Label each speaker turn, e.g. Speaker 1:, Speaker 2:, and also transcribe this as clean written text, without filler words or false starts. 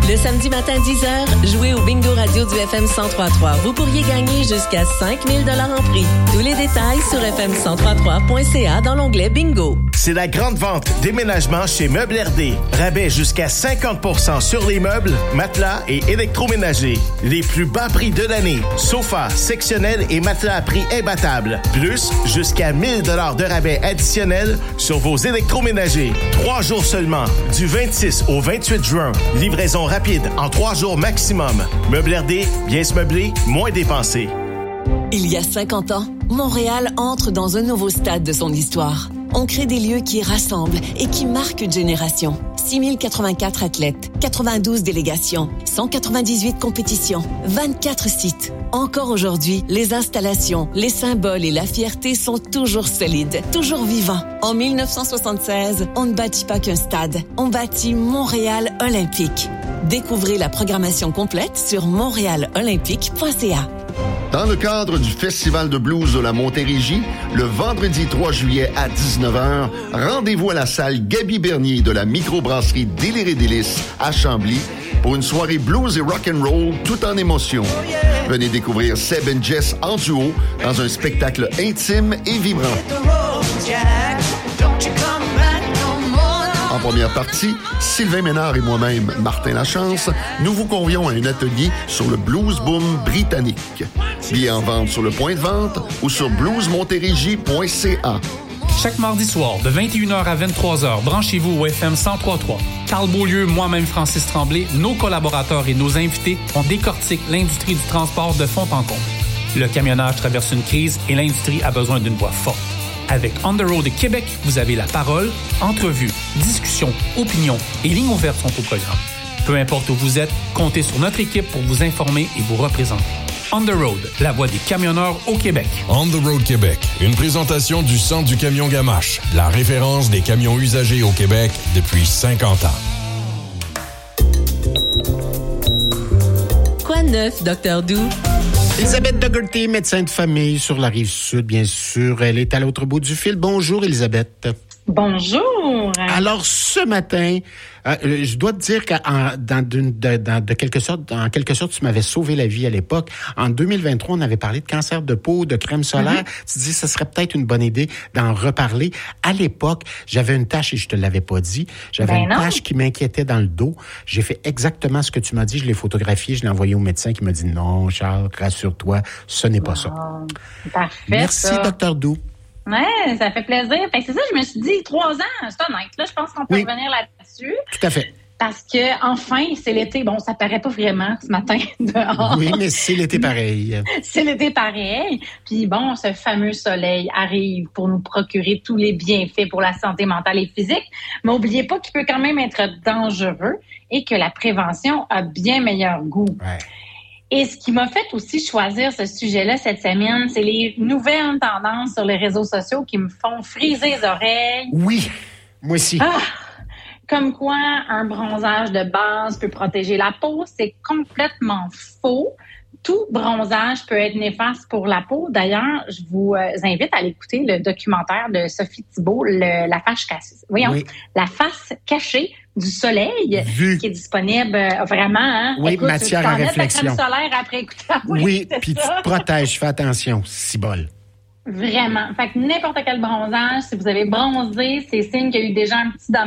Speaker 1: Le samedi matin 10h, jouez au Bingo Radio du FM 103.3. Vous pourriez gagner jusqu'à 5 000 $ en prix. Tous les détails sur fm1033.ca dans l'onglet Bingo.
Speaker 2: C'est la grande vente déménagement chez Meubles RD. Rabais jusqu'à 50% sur les meubles, matelas et électroménagers. Les plus bas prix de l'année. Sofas, sectionnels et matelas à prix imbattable. Plus, jusqu'à 1 000 $ de rabais additionnels sur vos électroménagers. 3 jours seulement, du 26 au 28 juin. Livraison rapide en 3 jours maximum. Meubles RD, bien se meubler, moins dépenser.
Speaker 1: Il y a 50 ans, Montréal entre dans un nouveau stade de son histoire. On crée des lieux qui rassemblent et qui marquent une génération. 6 084 athlètes, 92 délégations, 198 compétitions, 24 sites. Encore aujourd'hui, les installations, les symboles et la fierté sont toujours solides, toujours vivants. En 1976, on ne bâtit pas qu'un stade, on bâtit Montréal Olympique. Découvrez la programmation complète sur montréalolympique.ca.
Speaker 3: Dans le cadre du Festival de blues de la Montérégie, le vendredi 3 juillet à 19h, rendez-vous à la salle Gaby Bernier de la microbrasserie Délire et Délices à Chambly pour une soirée blues et rock'n'roll tout en émotion. Venez découvrir Seb et Jess en duo dans un spectacle intime et vibrant. En première partie, Sylvain Ménard et moi-même, Martin Lachance, nous vous convions à un atelier sur le blues boom britannique. Billets en vente sur le point de vente ou sur bluesmontérégie.ca.
Speaker 4: Chaque mardi soir, de 21h à 23h, branchez-vous au FM 103.3. Carl Beaulieu, moi-même Francis Tremblay, nos collaborateurs et nos invités, on décortique l'industrie du transport de fond en comble. Le camionnage traverse une crise et l'industrie a besoin d'une voix forte. Avec On the Road Québec, vous avez la parole, entrevues, discussions, opinions et lignes ouvertes sont au programme. Peu importe où vous êtes, comptez sur notre équipe pour vous informer et vous représenter. On the Road, la voix des camionneurs au Québec.
Speaker 5: On the Road Québec, une présentation du Centre du camion Gamache, la référence des camions usagés au Québec depuis 50 ans.
Speaker 1: Quoi de neuf, Dr. Dou?
Speaker 6: Elisabeth Dougherty, médecin de famille sur la Rive-Sud, bien sûr. Elle est à l'autre bout du fil. Bonjour, Elisabeth.
Speaker 7: Bonjour.
Speaker 6: Alors, ce matin, je dois te dire de quelque sorte, en quelque sorte, tu m'avais sauvé la vie à l'époque. En 2023, on avait parlé de cancer de peau, de crème solaire. Tu te dis, ce serait peut-être une bonne idée d'en reparler. À l'époque, j'avais une tache et je te l'avais pas dit. J'avais une tache qui m'inquiétait dans le dos. J'ai fait exactement ce que tu m'as dit. Je l'ai photographié, je l'ai envoyé au médecin qui m'a dit, non, Charles, rassure-toi, ce n'est pas ça.
Speaker 7: Parfait.
Speaker 6: Merci, Dr. Dou.
Speaker 7: Ouais, ça fait plaisir. Fait que c'est ça, je me suis dit, 3 ans, c'est honnête. Là, je pense qu'on peut revenir là-dessus.
Speaker 6: Tout à fait.
Speaker 7: Parce que, enfin, c'est l'été. Bon, ça paraît pas vraiment ce matin dehors.
Speaker 6: Oui, mais c'est l'été pareil.
Speaker 7: C'est l'été pareil. Puis bon, ce fameux soleil arrive pour nous procurer tous les bienfaits pour la santé mentale et physique. Mais n'oubliez pas qu'il peut quand même être dangereux et que la prévention a bien meilleur goût.
Speaker 6: Ouais.
Speaker 7: Et ce qui m'a fait aussi choisir ce sujet-là cette semaine, c'est les nouvelles tendances sur les réseaux sociaux qui me font friser les oreilles.
Speaker 6: Oui, moi aussi.
Speaker 7: Comme quoi, un bronzage de base peut protéger la peau, c'est complètement faux. Tout bronzage peut être néfaste pour la peau. D'ailleurs, je vous invite à aller écouter le documentaire de Sophie Thibault, la face cachée du soleil, qui est disponible vraiment. Hein?
Speaker 6: Oui,
Speaker 7: écoute,
Speaker 6: matière à réflexion.
Speaker 7: Tu t'en mets de la crème solaire après écouter.
Speaker 6: Oui, puis tu te protèges, fais attention, cibole.
Speaker 7: Vraiment. Fait que n'importe quel bronzage, si vous avez bronzé, c'est signe qu'il y a eu déjà un petit dommage